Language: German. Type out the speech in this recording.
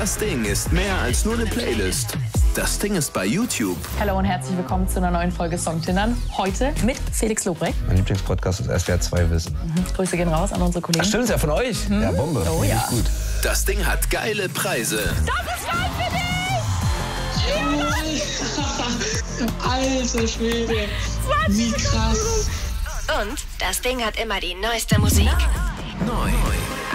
Das Ding ist mehr als nur eine Playlist. Das Ding ist bei YouTube. Hallo und herzlich willkommen zu einer neuen Folge Songtindern. Heute mit Felix Lobrecht. Mein Lieblingspodcast ist SWR 2 Wissen. Grüße gehen raus an unsere Kollegen. Ach, stimmt, ist ja von euch. Ja, Bombe. Oh ja. Gut. Das Ding hat geile Preise. Das ist geil für dich! Alter Schwede, wie krass. Und das Ding hat immer die neueste Musik. Neu.